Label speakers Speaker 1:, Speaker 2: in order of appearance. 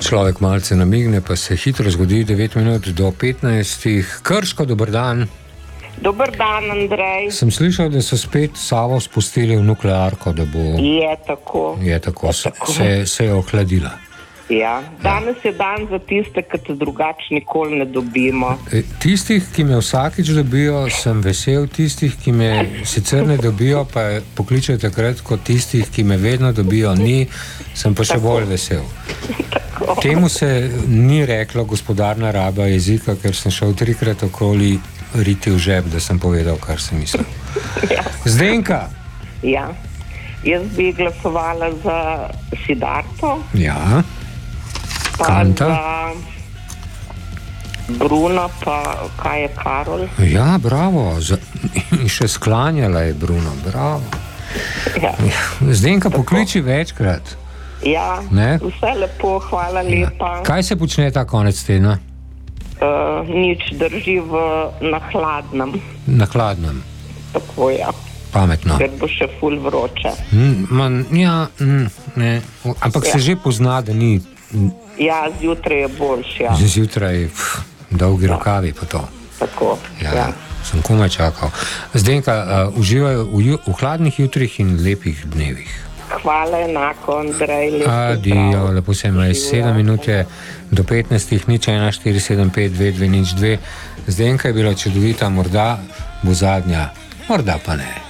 Speaker 1: Človek malce namigne, pa se hitro zgodi 9 minut do 15. Krško, dober dan.
Speaker 2: Dober dan, Andrej.
Speaker 1: Sem slišal, da so spet Savo spustili v nuklearko, da bo...
Speaker 2: Je tako.
Speaker 1: Se je ohladila.
Speaker 2: Ja, danes je dan za tiste, ki te drugače nikoli ne dobimo.
Speaker 1: Tistih, ki me vsakič dobijo, sem vesel, tistih, ki me sicer ne dobijo, pa pokličejo takrat, kot tistih, ki me vedno dobijo, ni, sem pa še bolj vesel. Temu se ni reklo gospodarna raba jezika, ker sem šel 3-krat okoli riti v žep, da sem povedal, kar sem mislil.
Speaker 2: Ja.
Speaker 1: Zdenka.
Speaker 2: Ja, jaz bi glasovala za Siddharto.
Speaker 1: Ja. Kanta.
Speaker 2: Bruno, pa kaj je Karol?
Speaker 1: Ja, bravo. In še sklanjala je Bruno, bravo.
Speaker 2: Ja.
Speaker 1: Zdenka, pokliči večkrat.
Speaker 2: Ja,
Speaker 1: ne?
Speaker 2: Vse lepo, hvala lepa.
Speaker 1: Kaj se počne ta konec tedna?
Speaker 2: Nič, drži na hladnem.
Speaker 1: Na hladnem?
Speaker 2: Tako, ja.
Speaker 1: Pametno.
Speaker 2: Ker bo še ful vroče.
Speaker 1: Ne. Ampak se že pozna, da ni...
Speaker 2: Ja, zjutraj je boljši, ja.
Speaker 1: Zjutraj, dolgi rokavi pa to.
Speaker 2: Tako, ja.
Speaker 1: Sem komaj čakal. Zdenka, uživaj v hladnih jutrih in lepih dnevih.
Speaker 2: Hvala enako, Andrej.
Speaker 1: Adijo, lepo se imaj. 7 minut je do 15, 014752202. Zdenka je bila čudovita, morda bo zadnja, morda pa ne.